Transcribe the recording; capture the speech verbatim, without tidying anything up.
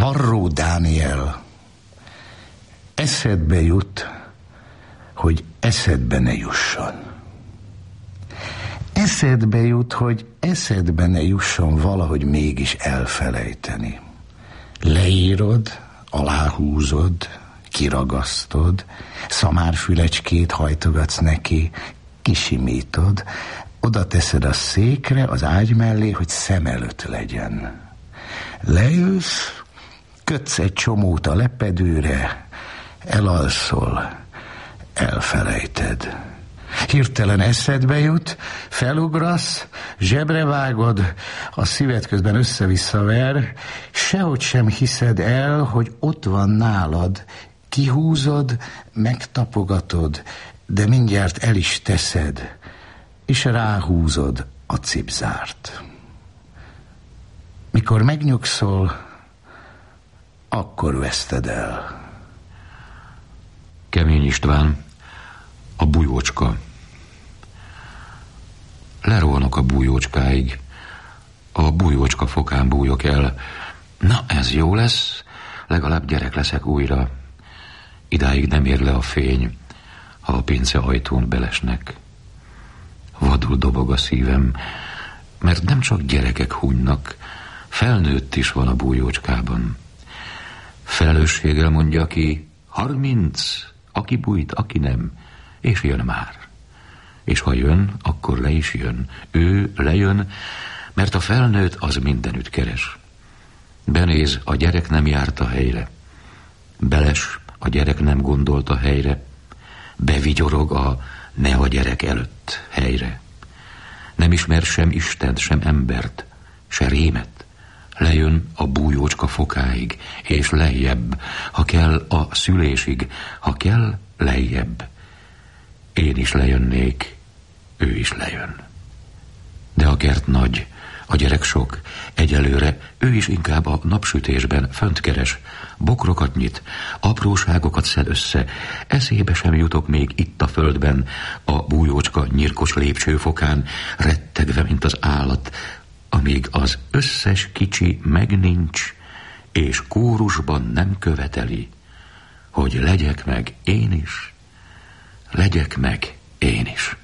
Varró Dániel, eszedbe jut, hogy eszedbe ne jusson. Eszedbe jut, hogy eszedbe ne jusson valahogy mégis elfelejteni. Leírod, aláhúzod, kiragasztod, szamárfülecskét hajtogatsz neki, kisimítod, oda teszed a székre, az ágy mellé, hogy szem előtt legyen. Leülsz, kötsz egy csomót a lepedőre, elalszol, elfelejted. Hirtelen eszedbe jut, felugrasz, zsebre vágod, a szíved közben össze-vissza ver, sehogy sem hiszed el, hogy ott van nálad, kihúzod, megtapogatod, de mindjárt el is teszed, és ráhúzod a cipzárt. Mikor megnyugszol, akkor veszted el. Kemény István, a bujócska. Lerohanok a bujócskáig, a bujócska fokán bújok el. Na, ez jó lesz, legalább gyerek leszek újra. Idáig nem ér le a fény, ha a pince ajtón belesnek. Vadul dobog a szívem, mert nem csak gyerekek hunynak, felnőtt is van a bujócskában. Felelősséggel mondja ki, harminc, aki bújt, aki nem, és jön már. És ha jön, akkor le is jön. Ő lejön, mert a felnőtt az mindenütt keres. Benéz, a gyerek nem járt a helyre. Beles, a gyerek nem gondolt a helyre. Bevigyorog a ne a gyerek előtt helyre. Nem ismer sem Istent, sem embert, se rémet. Lejön a bújócska fokáig, és lejjebb, ha kell a szülésig, ha kell lejjebb. Én is lejönnék, ő is lejön. De a kert nagy, a gyerek sok, egyelőre ő is inkább a napsütésben fönt keres, bokrokat nyit, apróságokat szed össze, eszébe sem jutok még itt a földben, a bújócska nyirkos lépcsőfokán, rettegve, mint az állat, amíg az összes kicsi meg nincs, és kórusban nem követeli, hogy legyek meg én is, legyek meg én is.